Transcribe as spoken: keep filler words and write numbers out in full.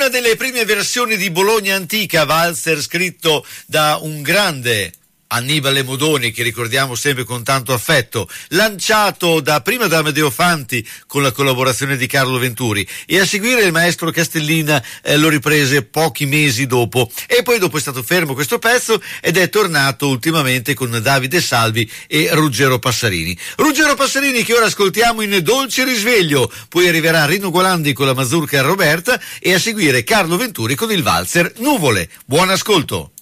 una delle prime versioni di Bologna Antica, valzer scritto da un grande Annibale Modoni, che ricordiamo sempre con tanto affetto, lanciato da prima da Amedeo Fanti con la collaborazione di Carlo Venturi, e a seguire il maestro Castellina eh, lo riprese pochi mesi dopo, e poi dopo è stato fermo questo pezzo ed è tornato ultimamente con Davide Salvi e Ruggero Passarini. Ruggero Passarini che ora ascoltiamo in Dolce Risveglio, poi arriverà Rino Gualandi con la mazurka Roberta e a seguire Carlo Venturi con il valzer Nuvole. Buon ascolto.